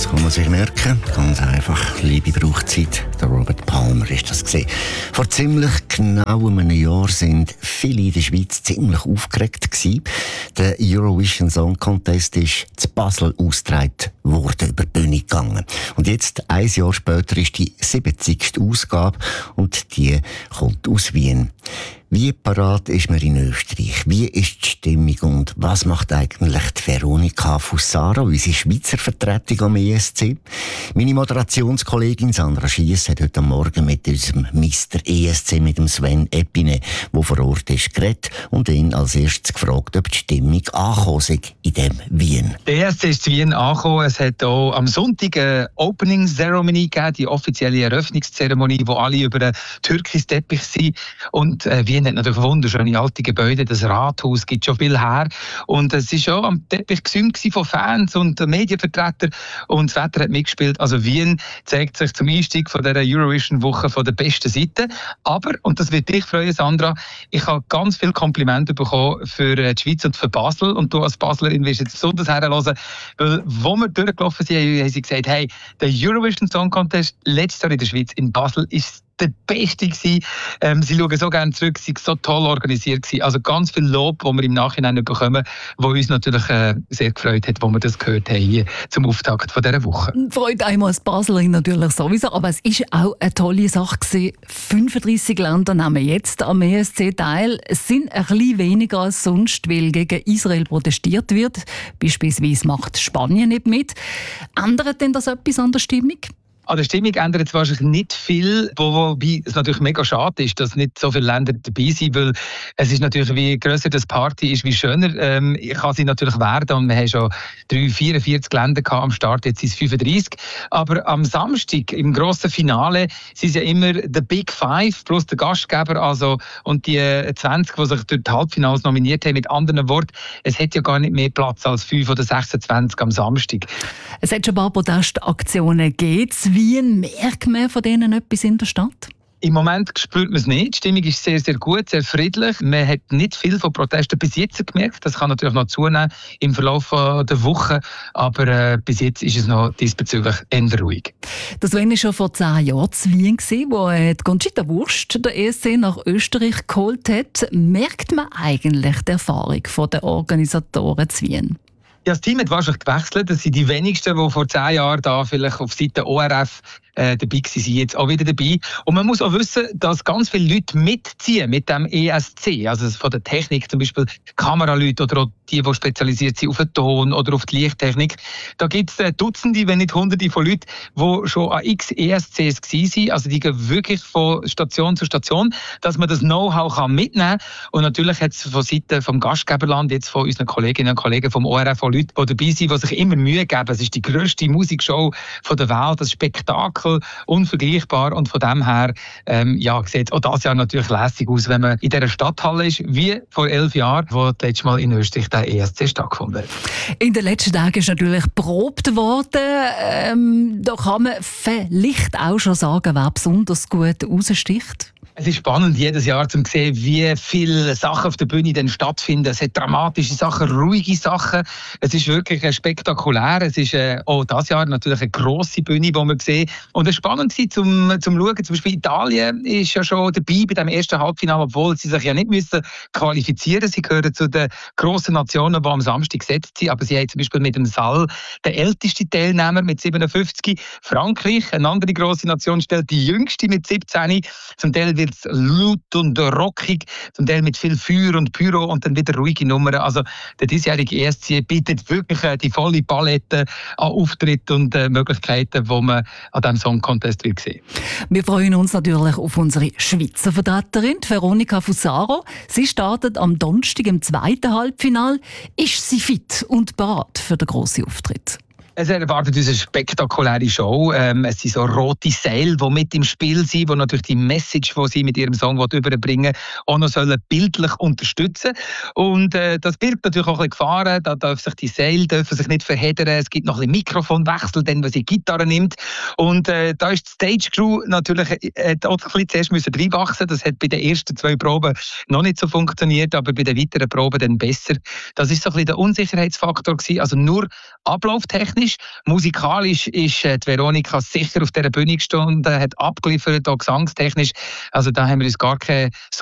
das kann man sich merken. Ganz einfach, Liebe braucht Zeit. Der Robert Palmer ist das gesehen. Vor ziemlich genau einem Jahr sind viele in der Schweiz ziemlich aufgeregt gewesen. Der Eurovision Song Contest ist zu Basel ausgetragen worden, über die Bühne gegangen. Und jetzt, ein Jahr später, ist die 70. Ausgabe und die kommt aus Wien. Wie parat ist man in Österreich? Wie ist die Stimmung und was macht eigentlich die Veronika Fusaro, unsere Schweizer Vertretung am ESC? Meine Moderationskollegin Sandra Schiess hat heute Morgen mit unserem Mr. ESC, mit dem Sven Epine, der vor Ort ist, geredet und ihn als erstes gefragt, ob die Stimmung angekommen sei in dem Wien. Der ESC ist in Wien angekommen. Es hat auch am Sonntag eine Opening Ceremony gegeben, die offizielle Eröffnungszeremonie, wo alle über den türkischen Teppich sind. Und Wien hat natürlich wunderschöne alte Gebäude, das Rathaus gibt schon viel her. Und es war schon am Teppich gesümt von Fans und Medienvertretern und das Wetter hat mitgespielt. Also Wien zeigt sich zum Einstieg von dieser Eurovision-Woche von der besten Seite. Aber, und das wird dich freuen, Sandra, ich habe ganz viele Komplimente bekommen für die Schweiz und für Basel. Und du als Baslerin wirst jetzt besonders herhören, weil wo wir durchgelaufen sind, haben sie gesagt, hey, der Eurovision Song Contest letztes Jahr in der Schweiz, in Basel, ist der Beste gewesen. Sie schauen so gerne zurück, sie waren so toll organisiert gewesen. Also ganz viel Lob, das wir im Nachhinein bekommen, was uns natürlich sehr gefreut hat, als wir das gehört haben hier zum Auftakt von dieser Woche. Freut einmal als Baslerin natürlich sowieso, aber es ist auch eine tolle Sache gewesen. 35 Länder nehmen jetzt am ESC teil. Es sind ein bisschen weniger als sonst, weil gegen Israel protestiert wird. Beispielsweise macht Spanien nicht mit. Ändert denn das etwas an der Stimmung? An der Stimmung ändert es wahrscheinlich nicht viel, wobei es natürlich mega schade ist, dass nicht so viele Länder dabei sind, weil es ist natürlich, wie grösser das Party ist, wie schöner kann sie natürlich werden. Und wir haben schon 44 Länder am Start, jetzt sind es 35. Aber am Samstag, im grossen Finale, sind es ja immer die Big Five plus der Gastgeber, also und die 20, die sich durch die Halbfinals nominiert haben. Mit anderen Worten, es hat ja gar nicht mehr Platz als 5 oder 26 am Samstag. Es hat schon ein paar Protestaktionen gegeben. Wien, merkt man von denen etwas in der Stadt? Im Moment spürt man es nicht. Die Stimmung ist sehr, sehr gut, sehr friedlich. Man hat nicht viel von Protesten bis jetzt gemerkt. Das kann natürlich noch zunehmen im Verlauf der Woche. Aber bis jetzt ist es noch diesbezüglich eher ruhig. Das war schon vor 10 Jahren zu Wien, wo Conchita Wurst der ESC nach Österreich geholt hat. Merkt man eigentlich die Erfahrung der Organisatoren zu Wien? Ja, das Team hat wahrscheinlich gewechselt. Das sind die wenigsten, die vor 10 Jahren da vielleicht auf Seite ORF dabei waren, sind jetzt auch wieder dabei. Und man muss auch wissen, dass ganz viele Leute mitziehen mit dem ESC. Also von der Technik, zum Beispiel Kameraleute oder auch die spezialisiert sind auf den Ton oder auf die Lichttechnik. Da gibt es Dutzende, wenn nicht Hunderte von Leuten, die schon an x ESCs waren. Also die gehen wirklich von Station zu Station, dass man das Know-how mitnehmen kann. Und natürlich hat es von Seiten vom Gastgeberland, jetzt von unseren Kolleginnen und Kollegen vom ORF, auch Leute, die dabei sind, die sich immer Mühe geben. Es ist die grösste Musikshow der Welt, das Spektakel, unvergleichbar. Und von dem her sieht auch das Jahr natürlich lässig aus, wenn man in dieser Stadthalle ist, wie vor 11 Jahren, wo das letzte Mal in Österreich der ESC stattgefunden hat. In den letzten Tagen ist natürlich geprobt worden. Da kann man vielleicht auch schon sagen, wer besonders gut raussticht. Es ist spannend, jedes Jahr zu sehen, wie viele Sachen auf der Bühne dann stattfinden. Es hat dramatische Sachen, ruhige Sachen. Es ist wirklich spektakulär. Es ist auch dieses Jahr natürlich eine grosse Bühne, die wir sehen. Und es war spannend zum Schauen. Zum Beispiel Italien ist ja schon dabei bei dem ersten Halbfinale, obwohl sie sich ja nicht müssen qualifizieren. Sie gehören zu den grossen Nationen, die am Samstag gesetzt sind. Aber sie haben zum Beispiel mit dem Saal den ältesten Teilnehmer mit 57. Frankreich, eine andere grosse Nation, stellt die jüngste mit 17. Zum Teil wird es laut und rockig, zum Teil mit viel Feuer und Pyro und dann wieder ruhige Nummern. Also der diesjährige ESC bietet wirklich die volle Palette an Auftritten und Möglichkeiten, die man an diesem Song Contest will sehen. Wir freuen uns natürlich auf unsere Schweizer Vertreterin, Veronika Fusaro. Sie startet am Donnerstag im zweiten Halbfinale. Ist sie fit und bereit für den grossen Auftritt? Es erwartet uns eine spektakuläre Show. Es sind so rote Seile, die mit im Spiel sind, die natürlich die Message, die sie mit ihrem Song überbringen wollen, auch noch bildlich unterstützen sollen. Und das birgt natürlich auch ein bisschen Gefahren. Da dürfen sich die Seile sich nicht verheddern. Es gibt noch ein bisschen Mikrofonwechsel, dann, wenn sie Gitarre nimmt. Und da ist die Stage Crew natürlich auch ein bisschen zuerst reinwachsen. Das hat bei den ersten 2 Proben noch nicht so funktioniert, aber bei den weiteren Proben dann besser. Das ist so ein bisschen der Unsicherheitsfaktor gewesen. Also nur ablauftechnisch ist. Musikalisch ist die Veronika sicher auf dieser Bühne gestanden, hat abgeliefert, auch gesangstechnisch. Also da haben wir uns gar keine